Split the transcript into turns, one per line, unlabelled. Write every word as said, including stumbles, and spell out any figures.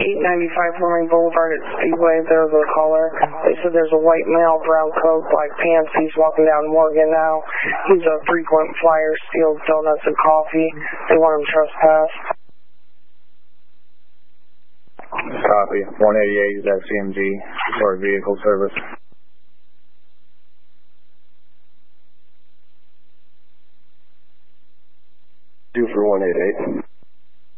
eight ninety-five Fleming Boulevard at Speedway. They're the caller. They said there's a white male, brown coat, black pants. He's walking down Morgan now. He's a frequent flyer, steals donuts and coffee. They want him trespassed.
Copy. one eighty-eight is at C M G for vehicle service.
Due for one eighty-eight.